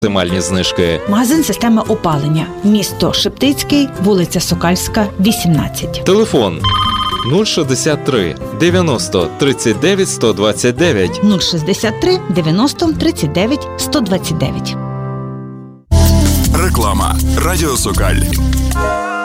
Максимальні знижки. Магазин системи опалення. Місто Шептицький, вулиця Сокальська, 18. Телефон 063 90 39 129. 063 90 39 129. Реклама. Радіо Сокаль.